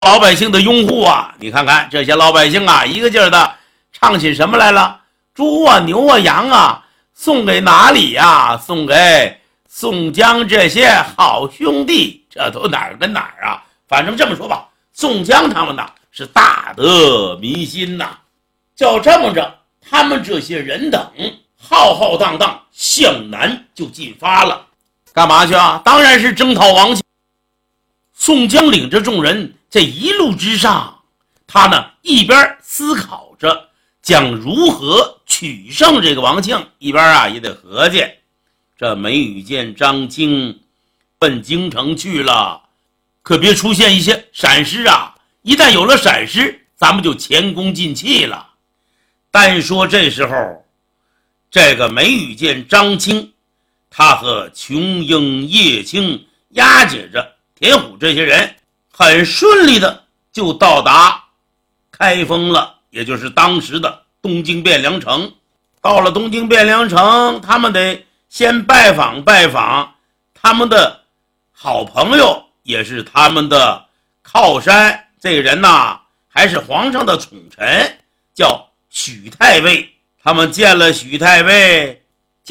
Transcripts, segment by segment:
老百姓的拥护啊！你看看这些老百姓啊，一个劲儿的唱起什么来了？猪啊、牛啊、羊啊，送给哪里呀？送给宋江这些好兄弟。这都哪儿跟哪儿啊？反正这么说吧，宋江他们呐是大得民心呐。就这么着，他们这些人等浩浩荡荡向南就进发了。干嘛去啊？当然是征讨王庆。宋江领着众人在一路之上，他呢一边思考着将如何取胜这个王庆，一边啊也得合计这梅雨见张青奔京城去了，可别出现一些闪失啊！一旦有了闪失，咱们就前功尽弃了。单说这时候，这个梅雨见张青，他和琼英、叶青押解着田虎这些人，很顺利的就到达开封了，也就是当时的东京汴梁城。到了东京汴梁城，他们得先拜访他们的好朋友，也是他们的靠山。这个人呐，还是皇上的宠臣，叫许太尉。他们见了许太尉，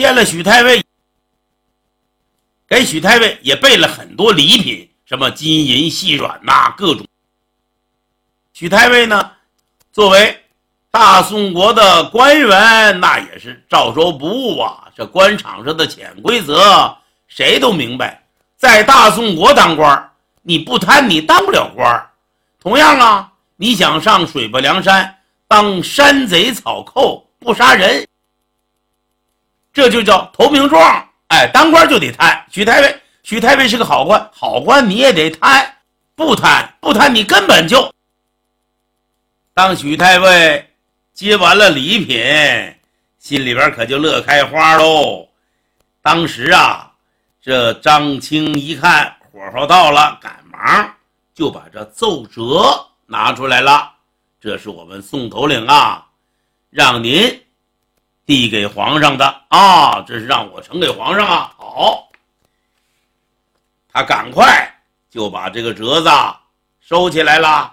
给许太尉也备了很多礼品，什么金银细软呐，各种。许太尉呢，作为大宋国的官员，那也是照收不误啊。这官场上的潜规则谁都明白，在大宋国当官，你不贪你当不了官。同样啊，你想上水泊梁山当山贼草寇，不杀人，这就叫投名状。当官就得贪。许太尉是个好官，好官你也得贪，不贪你根本就。当许太尉接完了礼品，心里边可就乐开花喽。当时啊，这张青一看火候到了，赶忙就把这奏折拿出来了。这是我们宋头领啊，让您递给皇上的啊，这是让我呈给皇上啊。好，他赶快就把这个折子收起来了。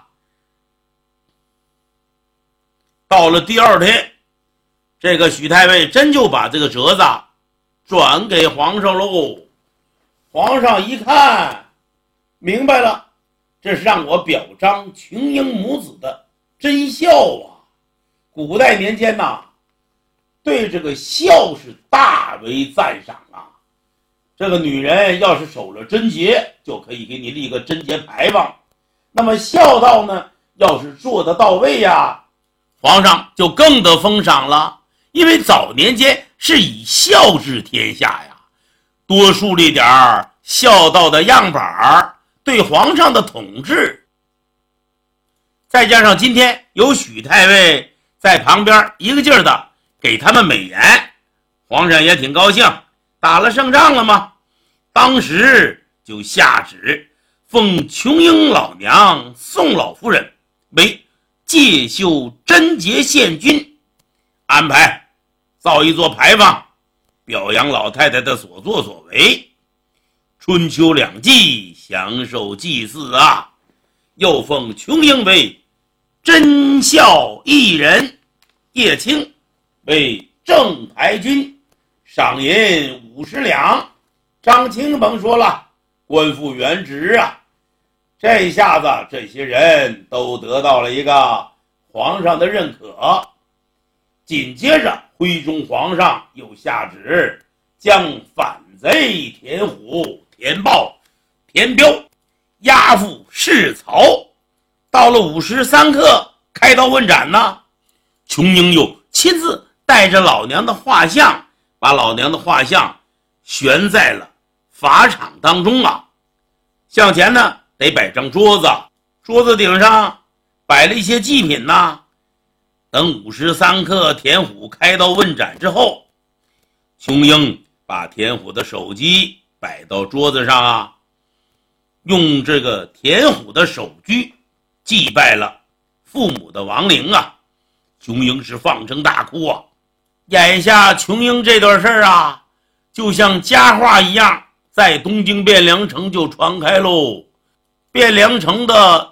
到了第二天，这个许太尉真就把这个折子转给皇上喽。皇上一看明白了，这是让我表彰琼英母子的真孝啊。古代年间呐，对这个孝是大为赞赏啊。这个女人要是守了贞节，就可以给你立个贞节牌坊。那么孝道呢，要是做得到位呀，皇上就更得封赏了。因为早年间是以孝治天下呀，多树立点孝道的样板，对皇上的统治。再加上今天有许太尉在旁边一个劲儿的给他们美言，皇上也挺高兴，打了胜仗了吗？当时就下旨奉琼英老娘、宋老夫人为介休贞节县君，安排造一座牌坊，表扬老太太的所作所为。春秋两季享受祭祀啊。又奉琼英为贞孝一人，叶青为正牌军，赏银50两。张青甭说了，官复原职啊。这一下子这些人都得到了一个皇上的认可。紧接着徽宗皇上又下旨将反贼田虎、田豹、田彪押赴市曹。到了53刻开刀问斩呢，琼英又亲自带着老娘的画像，把老娘的画像悬在了法场当中啊。向前呢得摆张桌子，桌子顶上摆了一些祭品呐。等53刻田虎开刀问斩之后，琼英把田虎的手机摆到桌子上啊，用这个田虎的手居祭拜了父母的亡灵啊。琼英是放声大哭啊。眼下琼英这段事儿啊，就像佳话一样，在东京汴梁城就传开喽。汴梁城的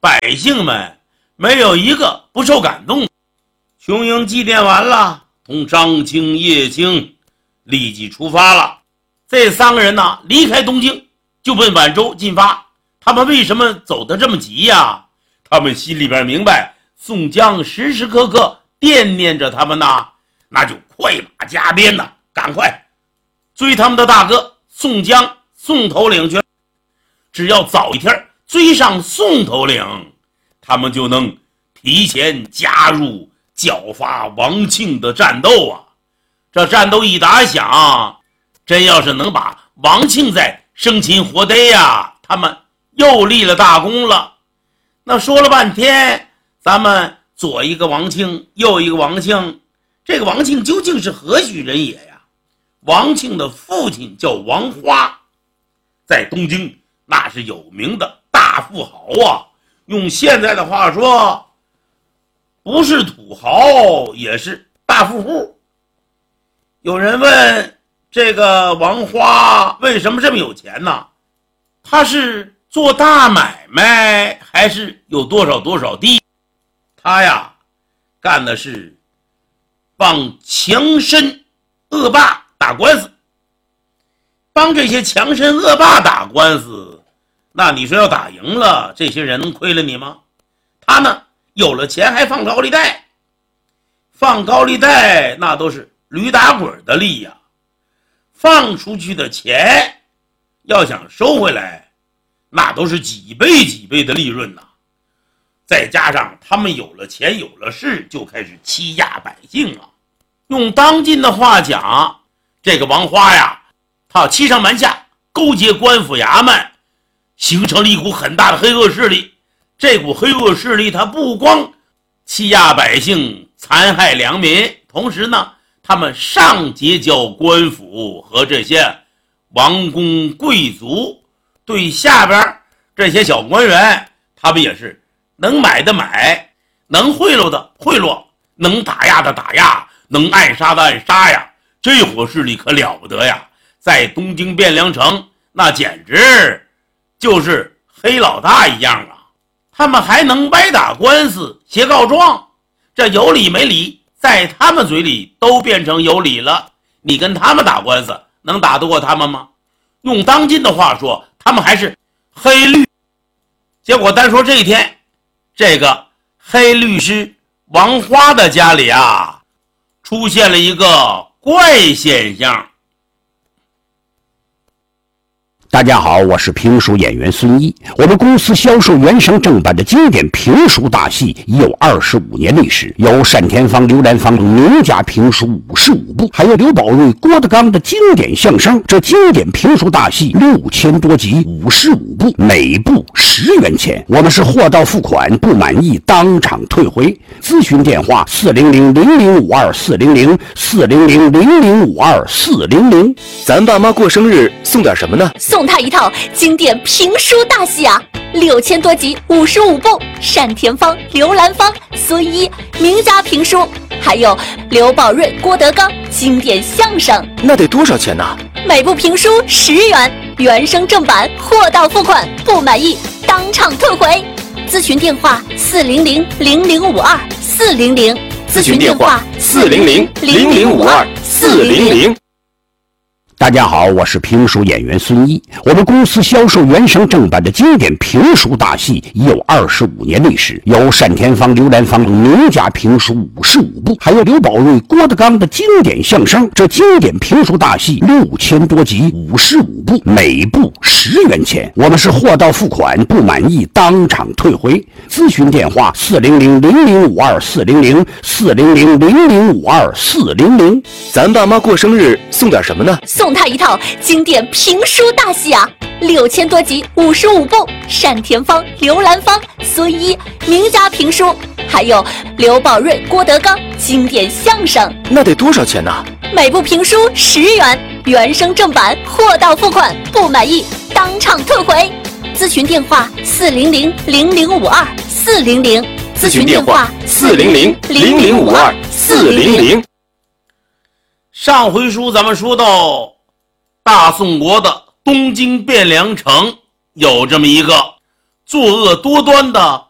百姓们没有一个不受感动。雄鹰祭奠完了，同张清、叶青立即出发了。这3个人呢，离开东京就奔宛州进发。他们为什么走得这么急呀？他们心里边明白，宋江时时刻刻惦念着他们呐，那就快马加鞭呐，赶快追他们的大哥宋江、宋头领去。只要早一天追上宋头领，他们就能提前加入剿伐王庆的战斗啊！这战斗一打响，真要是能把王庆再生擒活逮呀，他们又立了大功了。那说了半天，咱们左一个王庆，右一个王庆，这个王庆究竟是何许人也呀？王庆的父亲叫王花，在东京那是有名的大富豪啊，用现在的话说，不是土豪也是大富户。有人问这个王花为什么这么有钱呢？他是做大买卖还是有多少地？他呀干的是帮强绅恶霸打官司。帮这些强绅恶霸打官司，那你说要打赢了，这些人能亏了你吗？他呢有了钱还放高利贷，放高利贷那都是驴打滚的利呀，放出去的钱要想收回来，那都是几倍的利润呐。再加上他们有了钱有了势，就开始欺压百姓啊。用当今的话讲，这个王花呀，他欺上瞒下，勾结官府衙门，形成了一股很大的黑恶势力。这股黑恶势力他不光欺压百姓，残害良民，同时呢他们上结交官府和这些王公贵族，对下边这些小官员，他们也是能买的买，能贿赂的贿赂，能打压的打压，能暗杀的暗杀呀。这伙势力可了不得呀，在东京汴梁城那简直就是黑老大一样啊。他们还能歪打官司写告状，这有理没理在他们嘴里都变成有理了。你跟他们打官司能打得过他们吗？用当今的话说，他们还是黑律。结果单说这一天，这个黑律师王花的家里啊出现了一个怪现象。 大家好，我是评书演员孙一。我们公司销售原声正版的经典评书大戏已有25年历史，有单田芳、刘兰芳名家评书55部，还有刘宝瑞、郭德纲的经典相声。这经典评书大戏6000多集，55部，每部10元钱。我们是货到付款，不满意当场退回。咨询电话400-0052-400，400-0052-400。 咱爸妈过生日送点什么呢？ 送他一套经典评书大戏啊，6000多集，55部，单田芳、刘兰芳、孙一名家评书，还有刘宝瑞、郭德纲经典相声。 那得多少钱呢？ 每部评书10元，原声正版，货到付款，不满意当场退回。咨询电话400-0052-400， 咨询电话400-0052-400。 大家好，我是评书演员孙一。我们公司销售原声正版的经典评书大戏已有25年历史，有单田芳、刘兰芳名家评书55部，还有刘宝瑞、郭德纲的经典相声。这经典评书大戏6000多集，55部，每部10元钱。我们是货到付款，不满意当场退回。咨询电话400-0052-400， 400-0052-400。 咱爸妈过生日送点什么呢？ 送他一套经典评书大戏啊，6000多集，55部，单田芳、刘兰芳、孙一名家评书，还有刘宝瑞、郭德纲经典相声。 那得多少钱呢？ 每部评书10元，原声正版，货到付款，不满意当场退回。咨询电话400-0052-400， 咨询电话400-0052-400。 上回书咱们说到，大宋国的东京汴梁城有这么一个作恶多端的